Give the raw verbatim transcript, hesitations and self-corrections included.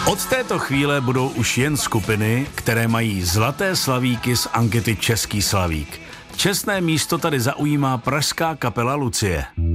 Od této chvíle budou už jen skupiny, které mají zlaté slavíky z ankety Český slavík. Čestné místo tady zaujímá pražská kapela Lucie.